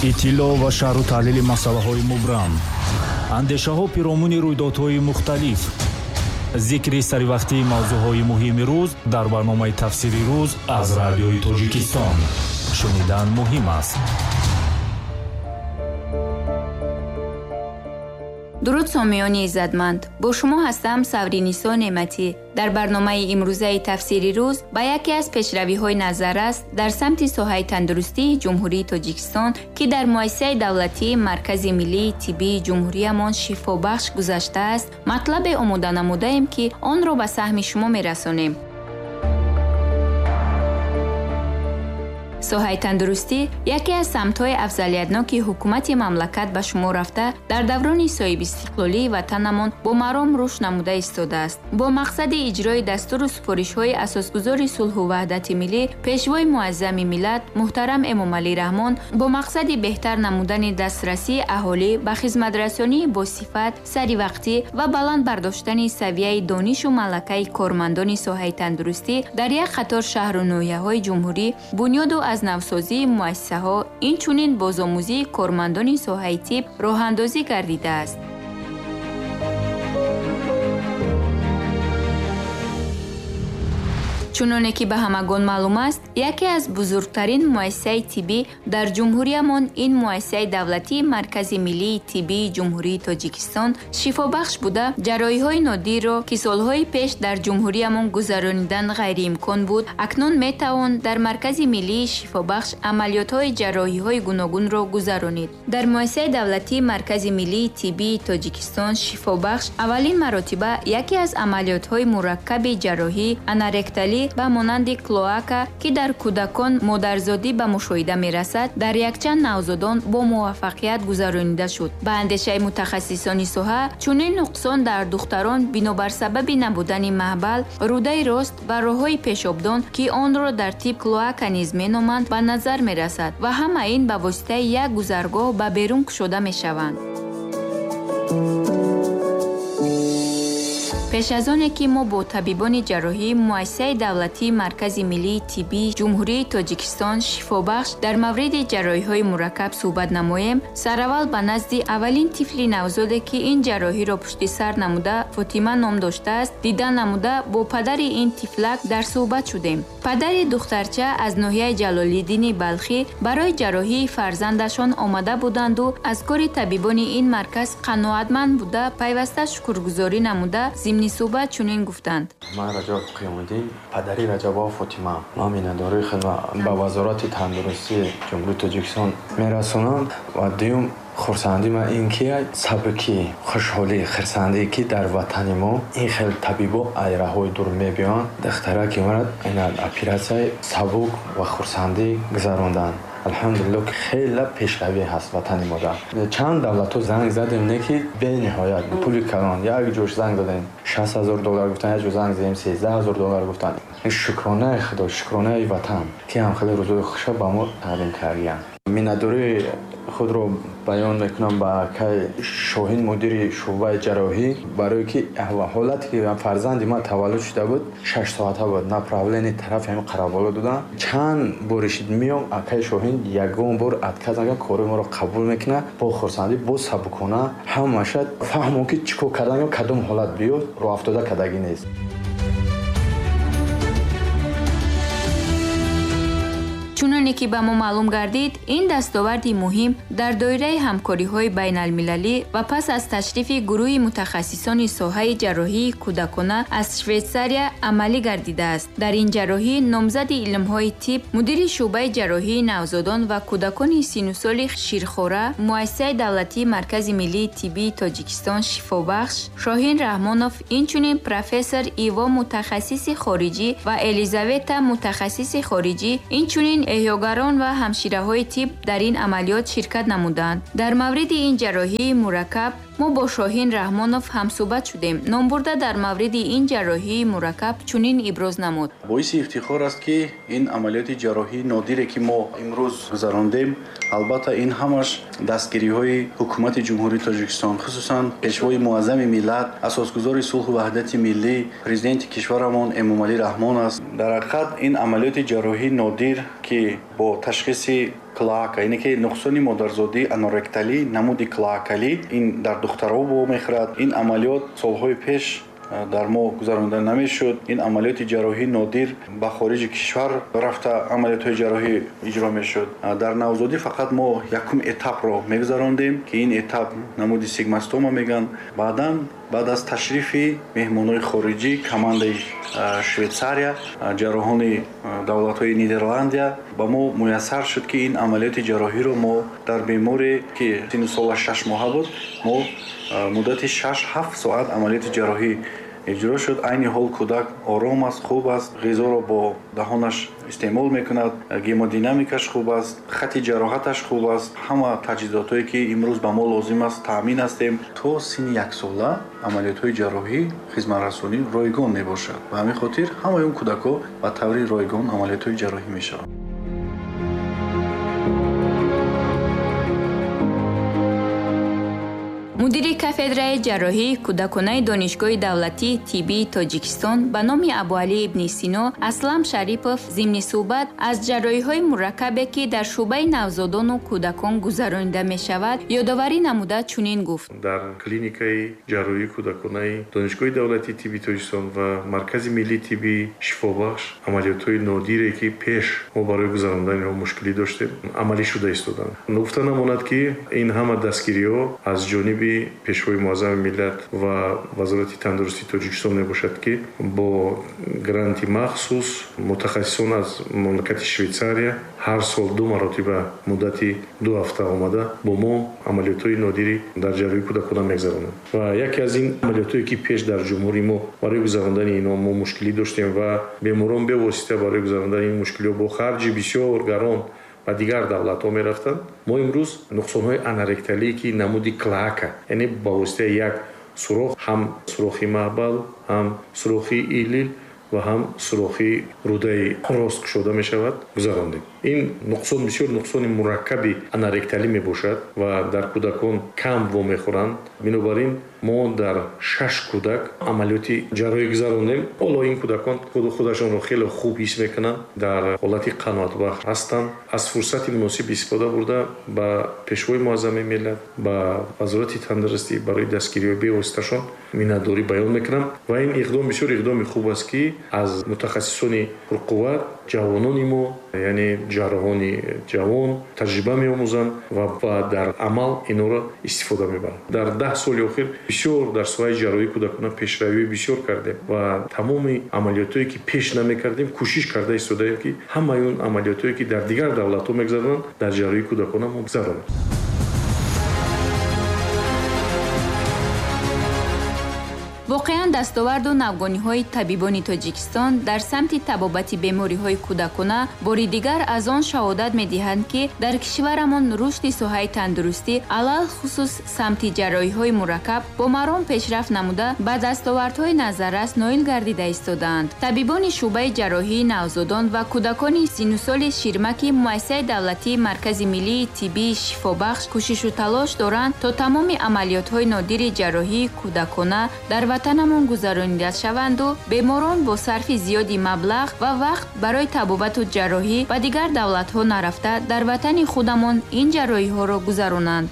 иттилоъ ва шарҳу таҳлили масъалаҳои мубрам, андешаҳо пиромуни рӯйдодҳои мухталиф, зикри саривақтии мавзӯъҳои муҳими рӯз дар барномаи тафсири рӯз аз радиои Тоҷикистон. шунидан муҳим аст. дуруд сомиёни иззатманд, бо шумо ҳастам Савринисо Неъматӣ. дар барномаи имрӯзаи тафсири рӯз ба яке аз пешравиҳои назаррас дар самти соҳаи тандурустии ҷумҳурии Тоҷикистон ки дар муассисаи давлатии Маркази миллии тиббии ҷумҳуриямон шифобахш гузаштааст, матлабе омода намудаем ки онро ба саҳми шумо мерасонем. соҳаи тандурустӣ яке аз самтҳои афзалиятноки ҳукумати мамлакат ба шумор рафта дар даврони соҳибистиқлолии ватанамон бо маром рушд намуда истодааст. бо мақсади иҷрои дастуру супоришҳои асосгузори сулҳу ваҳдати миллӣ, пешвои муаззами миллат муҳтарам Эмомалӣ Раҳмон бо мақсади беҳтар намудани дастрасии аҳолӣ ба хизматрасонии босифат, саривақтӣ ва баланд бардоштани савияи донишу малакаи кормандони соҳаи тандурустӣ дар як қатор шаҳру ноҳияҳои ҷумҳурӣ бунёду аз навсозии муассисаҳо, инчунин бозомӯзии кормандони соҳаи тиб роҳандозӣ гардидааст. чуноне ки ба ҳамагон маълум аст, яке аз бузургтарин муассисаи тиббӣ дар ҷумҳуриямон ин муассисаи давлатии Маркази миллии тиббии ҷумҳурии Тоҷикистон шифобахш буда, ҷарроҳиҳои нодирро ки солҳои пеш дар ҷумҳуриямон гузаронидан ғайриимкон буд, акнун метавон дар Маркази миллии шифобахш амалиётҳои ҷарроҳиҳои гуногунро гузаронид. дар муассисаи давлатии Маркази миллии тиббии Тоҷикистон шифобахш аввалин маротиба яке аз амалиётҳои мураккаби ҷарроҳӣ анаректалӣ ба монанди клоака ки дар кӯдакон модарзодӣ ба мушоҳида мерасад, дар якчанд навзодон бо муваффақият гузаронида шуд. ба андешаи мутахассисони соҳа, чунин нуқсон дар духтарон бинобар сабаби набудани маҳбал, рӯдаи рост ва роҳҳои пешобдон ки онро дар тиб клоака низ меноманд, ба назар мерасад ва ҳама ин ба воситаи як гузаргоҳ ба берун кушода мешаванд. пеш аз оне ки мо бо табибони ҷарроҳии муассисаи давлатии Маркази миллии тиббии ҷумҳурии Тоҷикистон шифобахш дар мавриди ҷарроҳиҳои мураккаб суҳбат намоем, сараввал ба назди аввалин тифли навзоде ки ин ҷарроҳиро пушти сар намуда Фотима ном доштааст, дидан намуда бо падари ин тифлак дар суҳбат шудем. падари духтарча аз ноҳияи Ҷалолиддини Балхӣ барои ҷарроҳии фарзандашон омада буданду аз кори табибони ин марказ қаноатманд буда пайваста шукргузорӣ намуда зимни суҳбат чунин гуфтанд. ман Раҷаб Қиёмиддин, падари Раҷабова Фотима, ман миннатдории худро ба вазорати тандурустии ҷумҳурии Тоҷикистон мерасонам ва дуюм хурсандӣ ма ин ки сабуки хушҳолӣ хирсандӣ ки дар ватани мо ин хел табибо айраҳои дур мебиёнд, духтара ки марад ин оператсияи сабук ва хурсандӣ гузаронданд. алҳамдулиллоҳ хеле пешравӣ ҳаст ватани мода. чанд давлатҳо занг задем не ки бениҳоят пули калон, як ҷош занг задем $60,000 гуфтан, як ҷо занг задем $13,000 гуфтан. шукронаи худо, шукронаи ватан ки ҳам хеле рӯзои хуша ба мо тақдим кардиянд. миннатдории худро баён мекунам ба акай Шоҳин, мудири шуъбаи ҷарроҳӣ, барое ки ҳолате ки фарзанди ман таваллуд шуда буд 6 соата буд, направлени тарафи ҳамин Қараболо додам. чанд боришид меём, акай Шоҳин ягон бор отказ накард, кори моро қабул мекунад бо хурсандӣ, бо сабукона, ҳамаша фаҳмон ки чӣ кор кардан ё кадом ҳолат биёд, роҳ афтода кардагӣ нест. чуноне ки ба мо маълум гардид, ин дастоварди муҳим дар доираи ҳамкориҳои байналмилалӣ ва пас аз ташрифи гурӯҳи мутахассисони соҳаи ҷарроҳии кӯдакона аз Швейтсария амалӣ гардидааст. дар ин ҷарроҳӣ номзади илмҳои тиб, мудири шуъбаи ҷарроҳии навзодон ва кӯдакони сину соли ширхора, муассисаи давлатии Маркази миллии тиббии Тоҷикистон шифобахш Шоҳин Раҳмонов, инчунин профессор Иво мутахассиси хориҷӣ ва Елизавета мутахассиси хориҷӣ, инчунин эҳёгарон ва ҳамшираҳои тиб дар ин амалиёт ширкат намуданд. дар мавриди ин ҷарроҳии мураккаб мо бо Шоҳин Раҳмонов ҳамсуҳбат шудем. номбурда дар мавриди ин ҷарроҳии мураккаб чунин иброз намуд. боиси ифтихор аст ки ин амалиёти ҷарроҳии нодире ки мо имрӯз гузарондем, албатта ин ҳамаш дастгириҳои ҳукумати ҷумҳурии Тоҷикистон, хусусан пешвои муаззами миллат, асосгузори сулҳу ваҳдати миллӣ, президенти кишварамон Эмомалӣ Раҳмон аст. дар ҳақиқат ин амалиёти ҷарроҳии нодир ки бо ташхиси клоака, яъне ки нуқсони модарзодӣ аноректалӣ, намуди клоакалӣ, ин дар духтарҳо бо мехӯрад. Ин амалиёт солҳои пеш дар мо гузаронида намешуд. Ин амалиёти ҷарроҳии нодир ба хориҷи кишвар рафта амалиётҳои ҷарроҳӣ иҷро мешуд. Дар навзодӣ фақат мо якум этапро мегузарондем ки ин этап намуди сигмостома меган. баъд аз ташрифи меҳмонҳои хориҷӣ, командаи Швейтсария, ҷарроҳони давлатҳои Нидерландия, ба мо муяссар шуд ки ин амалиёти ҷарроҳиро мо дар беморе ки синни солаш 6 моҳа буд, мо муддати 6-7 соат амалиёти ҷарроҳӣ иҷро шуд. айни ҳол кӯдак ором аст, хуб аст, ғизоро бо даҳонаш истеъмол мекунад, гемодинамикаш хуб аст, хати ҷароҳаташ хуб аст. ҳама таҷҳизотое ки имрӯз ба мо лозим аст таъмин ҳастем. то синни 1 сола амалиётҳои ҷарроҳӣ хизматрасонӣ ройгон мебошад. ба ҳамин хотир ҳамаи он кӯдакҳо ба таври ройгон амалиётҳои ҷарроҳӣ мешаванд. мудири кафедраи ҷарроҳии кӯдаконаи донишгоҳи давлатии тиббии Тоҷикистон ба номи Абуалӣ ибни Сино Аслам Шарипов зимни суҳбат аз ҷарроҳиҳои мураккабе ки дар шуъбаи навзодону кӯдакон гузаронида мешавад ёдоварӣ намуда чунин гуфт. дар клиникаи ҷарроҳии кӯдаконаи донишгоҳи давлатии тиббии Тоҷикистон ва маркази миллии тиббии шифобахш амалиётҳои нодире ки пеш мо барои гузарондани онҳо мушкилӣ доштем, амалӣ шуда истоданд. гуфта намонад ки ин ҳама дастгириҳо аз ҷониби пешвои муаззами миллат ва вазорати тандурустии Тоҷикистон мебошад ки бо гранти махсус мутахассисон аз мамлакати Швейтсария ҳар сол 2 маротиба муддати 2 ҳафта омада бо мо амалиётҳои нодири дар ҷарроҳии кӯдакона мегузаронанд. ва яке аз ин амалиётҳое ки пеш дар ҷумҳури мо барои гузарондани инҳо мо мушкилӣ доштем ва беморон бевосита барои гузарондани ин мушкилиҳо бо харҷи бисёр гарон ба дигар давлатҳо мерафтанд. мо имрӯз нуқсонҳои аноректалӣ ки намуди клоака, яъне ба воситаи як сурох, ҳам сурохи маҳбал, ҳам сурохи илил ва ҳам сурохи рӯдаи рост кушода мешавад, гузарондем. ин нуқсон бисёр нуқсони мураккаби аноректалӣ мебошад ва дар кӯдакон кам вомехӯранд. бинобар ин мо дар 6 кӯдак амалиёти ҷарроҳӣ гузарондем. ҳоло ин кӯдакон худашонро хеле хуб ҳис мекунанд, дар ҳолати қаноатбахш ҳастанд. аз фурсати муносиб истифода бурда ба пешвои муаззами миллат, ба вазорати тандурустӣ барои дастгириҳои бевоситашон миннатдорӣ баён мекунам ва ин иқдом бисёр иқдоми хуб аст ки аз мутахассисони пурқувват ҷавонони мо, яъне ҷарроҳони ҷавон таҷриба меомӯзанд ва дар амал инҳоро истифода мебаранд. дар 10 соли охир бисёр дар соҳаи ҷарроҳии кӯдакона пешравӣ бисёр кардем ва тамоми амалиётҳое ки пеш намекардем кӯшиш карда истодаем ки ҳамаи он амалиётҳое ки дар дигар давлатҳо мегузаронанд дар ҷарроҳии кӯдакона мо гузаронем. воқеан дастоварду навгониҳои табибони Тоҷикистон дар самти табобати бемориҳои кӯдакона бори дигар аз он шаҳодат медиҳанд ки дар кишварамон рушди соҳаи тандурустӣ алал хусус самти ҷарроҳиҳои мураккаб бо маром пешрафт намуда ба дастовардҳои назаррас ноил гардида истодаанд. табибони шуъбаи ҷарроҳии навзодон ва кӯдакони синну соли ширмаки муассисаи давлатии маркази миллии тиббии шифобахш кӯшишу талош доранд то тамоми амалиётҳои нодири ҷарроҳии кӯдакона дар ватанамон гузаронида шаванду беморон бо сарфи зиёди маблағ ва вақт барои табобату ҷарроҳӣ ба дигар давлатҳо нарафта дар ватани худамон ин ҷарроҳиҳоро гузаронанд.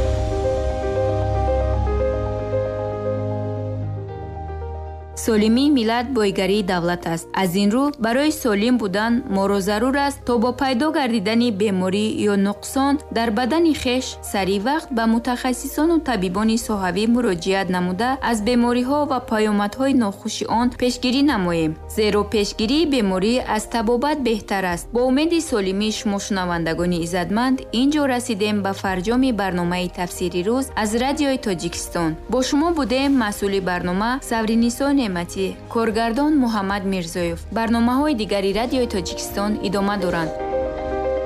солимии миллат бойгарии давлат аст. аз ин рӯ барои солим будан моро зарур аст то бо пайдо гардидани беморӣ ё нуқсон дар бадани хеш саривақт ба мутахассисону табибони соҳавӣ муроҷиат намуда аз бемориҳо ва паёмадҳои нохуши он пешгирӣ намоем, зеро пешгирии беморӣ аз табобат беҳтар аст. бо умеди солимии шумо шунавандагони иззатманд ин ҷо расидем ба фарҷоми барномаи тафсири рӯз аз радиои Тоҷикистон. бо шумо будем масъули барнома Савриниссо Неъматӣ, коргардон Муҳаммад Мирзоев. барномаҳои дигари радиои Тоҷикистон идома доранд.